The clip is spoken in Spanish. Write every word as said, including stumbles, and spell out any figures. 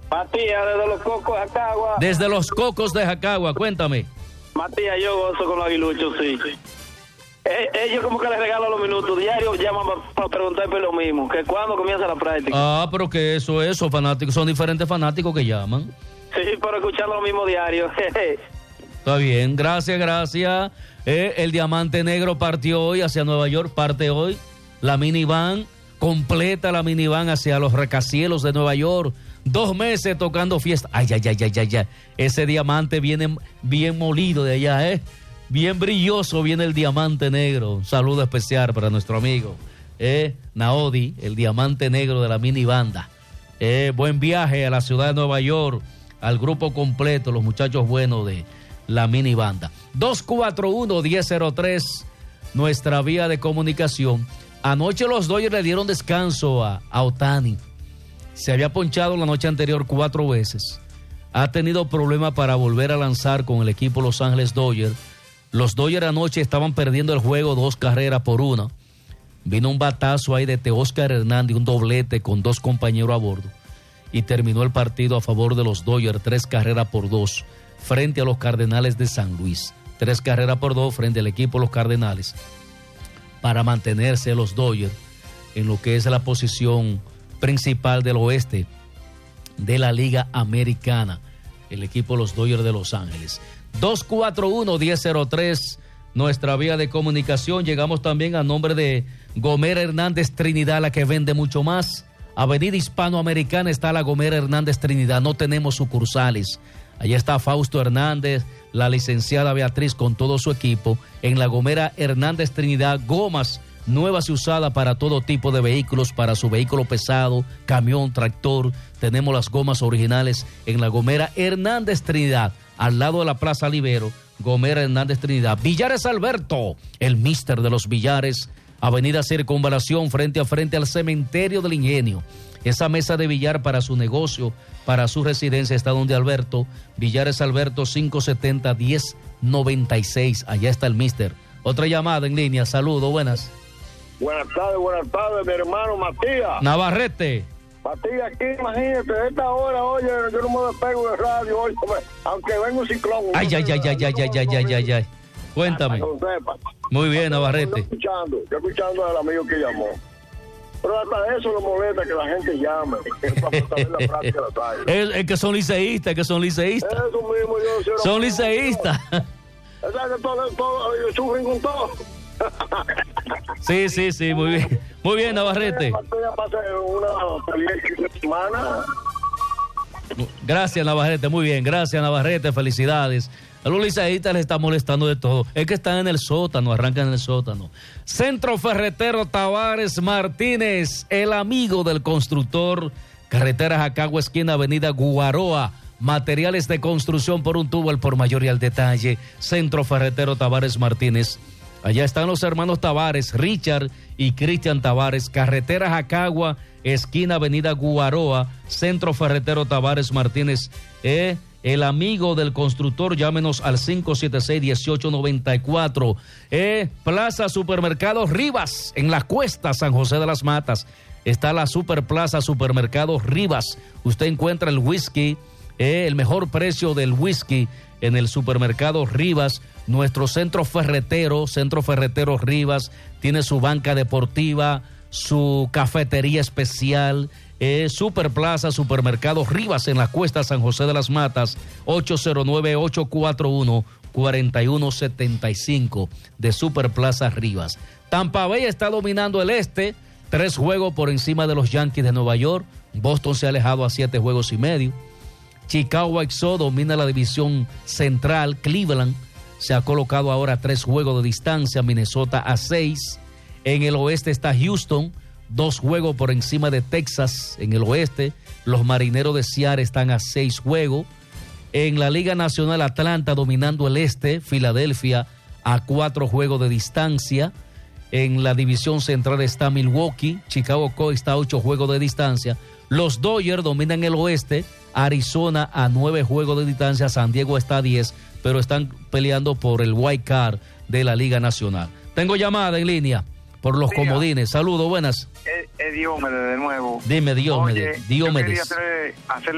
Matías, desde los Cocos de Jacagua. Desde los Cocos de Jacagua, cuéntame. Matías, yo gozo con los aguiluchos, sí. Eh, ellos como que les regalan los minutos diarios, llaman para preguntarme lo mismo, que cuándo comienza la práctica. Ah, pero que eso, eso, fanáticos, son diferentes fanáticos que llaman. Sí, pero escuchar lo mismo diario. Está bien, gracias, gracias. Eh, el Diamante Negro partió hoy hacia Nueva York, parte hoy. La minivan, completa la minivan hacia los rascacielos de Nueva York. Dos meses tocando fiesta. Ay, ay, ay, ay, ay, ay. Ese diamante viene bien molido de allá, ¿eh? Bien brilloso viene el Diamante Negro. Un saludo especial para nuestro amigo eh, Naodi, el Diamante Negro de la mini banda. Eh, buen viaje a la ciudad de Nueva York, al grupo completo, los muchachos buenos de la mini banda. dos cuatro uno, uno cero cero tres, nuestra vía de comunicación. Anoche los Dodgers le dieron descanso a, a Ohtani. Se había ponchado la noche anterior cuatro veces. Ha tenido problemas para volver a lanzar con el equipo Los Ángeles Dodgers. Los Dodgers anoche estaban perdiendo el juego dos carreras por una. Vino un batazo ahí de Teóscar Hernández, un doblete con dos compañeros a bordo. Y terminó el partido a favor de los Dodgers, tres carreras por dos, frente a los Cardenales de San Luis. Tres carreras por dos frente al equipo Los Cardenales, para mantenerse los Dodgers en lo que es la posición principal del oeste de la Liga Americana. El equipo Los Dodgers de Los Ángeles. dos cuatro uno, uno cero cero tres, nuestra vía de comunicación. Llegamos también a nombre de Gomera Hernández Trinidad, la que vende mucho más. Avenida Hispanoamericana está la Gomera Hernández Trinidad, no tenemos sucursales. Allá está Fausto Hernández, la licenciada Beatriz con todo su equipo. En la Gomera Hernández Trinidad, gomas nuevas y usadas para todo tipo de vehículos, para su vehículo pesado, camión, tractor. Tenemos las gomas originales en la Gomera Hernández Trinidad, al lado de la Plaza Libero. Gomera Hernández Trinidad. Villares Alberto, el mister de los billares. Avenida Circunvalación, frente a frente al Cementerio del Ingenio. Esa mesa de billar para su negocio, para su residencia, está donde Alberto. Villares Alberto, cinco setenta, diez noventa y seis. Allá está el mister. Otra llamada en línea. Saludos, buenas. Buenas tardes, buenas tardes, mi hermano Matías. Navarrete. Matías, aquí, imagínate, a esta hora, oye, yo no me despego de radio, oye, aunque venga un ciclón. Ay, ay, ay, ay, ay, ay, ay, ay, ay, ay. Cuéntame. Muy bien, Navarrete. Yo escuchando, yo escuchando al amigo que llamó. Pero hasta eso lo molesta que la gente llame. Es, es que son liceístas, que son liceístas. Eso mismo, yo sé. Son liceístas. O sea, que todo, todo, ellos sufren con todo. Sí, sí, sí, muy bien. Muy bien, Navarrete. Gracias, Navarrete, muy bien. Gracias, Navarrete, felicidades. A los liceístas les está molestando de todo. Es que están en el sótano, arrancan en el sótano. Centro Ferretero Tavares Martínez, el amigo del constructor. Carretera Jacagua, esquina Avenida Guaroa. Materiales de construcción por un tubo al por mayor y al detalle. Centro Ferretero Tavares Martínez. Allá están los hermanos Tavares, Richard y Cristian Tavares. Carretera Jacagua, esquina Avenida Guaroa. Centro Ferretero Tavares Martínez. Eh, el amigo del constructor, llámenos al cinco siete seis, uno ocho nueve cuatro. Eh, Plaza Supermercado Rivas, en la Cuesta, San José de las Matas. Está la Superplaza Supermercado Rivas. Usted encuentra el whisky, eh, el mejor precio del whisky en el Supermercado Rivas. Nuestro centro ferretero, Centro Ferretero Rivas, tiene su banca deportiva, su cafetería especial. Eh, Superplaza Supermercado Rivas en la Cuesta San José de las Matas, ocho cero nueve, ocho cuatro uno, cuatro uno siete cinco de Superplaza Rivas. Tampa Bay está dominando el este, tres juegos por encima de los Yankees de Nueva York. Boston se ha alejado a siete juegos y medio. Chicago White Sox domina la división central. Cleveland se ha colocado ahora a tres juegos de distancia. Minnesota a seis. En el oeste está Houston, dos juegos por encima de Texas en el oeste. Los Marineros de Seattle están a seis juegos. En la Liga Nacional, Atlanta dominando el este, Filadelfia a cuatro juegos de distancia. En la división central está Milwaukee, Chicago Cubs está a ocho juegos de distancia. Los Dodgers dominan el oeste, Arizona a nueve juegos de distancia, San Diego está a diez, pero están peleando por el wild card de la Liga Nacional. Tengo llamada en línea por los Diga. comodines. Saludos, buenas. Es, es Diomedes de nuevo. Dime, Diomedes. Oye, Diomedes. yo quería hacer, hacer